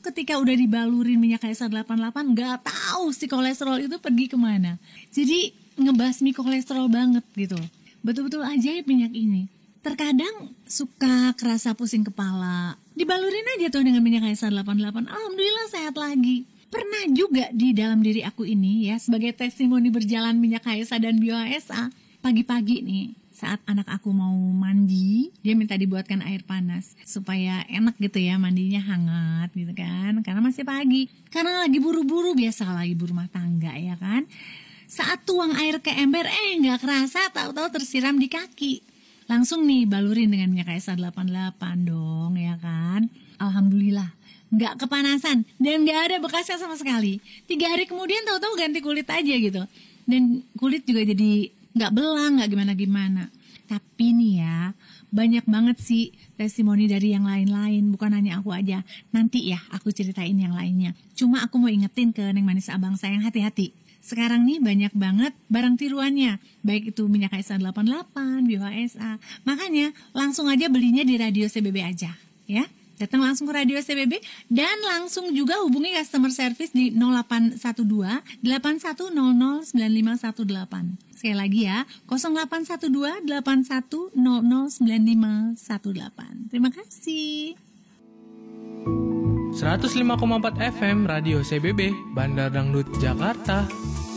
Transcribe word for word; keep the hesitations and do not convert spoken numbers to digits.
ketika udah dibalurin minyak kaisar delapan puluh delapan, gak tahu si kolesterol itu pergi kemana. Jadi ngebasmi kolesterol banget gitu. Betul-betul ajaib minyak ini. Terkadang suka kerasa pusing kepala, dibalurin aja tuh dengan minyak kaisar delapan puluh delapan, alhamdulillah sehat lagi. Pernah juga di dalam diri aku ini ya, sebagai testimoni berjalan minyak H S A dan Bio H S A, pagi-pagi nih saat anak aku mau mandi, dia minta dibuatkan air panas supaya enak gitu ya, mandinya hangat gitu kan, karena masih pagi, karena lagi buru-buru, biasa lagi ibu rumah tangga ya kan. Saat tuang air ke ember, eh nggak kerasa tahu-tahu tersiram di kaki. Langsung nih balurin dengan minyak H S A delapan puluh delapan dong ya kan. Alhamdulillah nggak kepanasan dan nggak ada bekasnya sama sekali. Tiga hari kemudian tahu-tahu ganti kulit aja gitu, dan kulit juga jadi nggak belang, nggak gimana-gimana. Tapi nih ya, banyak banget sih testimoni dari yang lain-lain, bukan hanya aku aja. Nanti ya aku ceritain yang lainnya. Cuma aku mau ingetin ke Neng Manis Abang sayang, hati-hati. Sekarang nih banyak banget barang tiruannya, baik itu minyak H S A delapan puluh delapan, Bio H S A. Makanya langsung aja belinya di Radio C B B aja ya. Datang langsung ke Radio C B B dan langsung juga hubungi customer service di nol delapan satu dua delapan satu nol nol sembilan lima satu delapan. Sekali lagi ya, nol delapan satu dua delapan satu nol nol sembilan lima satu delapan. Terima kasih. seratus lima koma empat F M Radio C B B, Bandar Dangdut, Jakarta.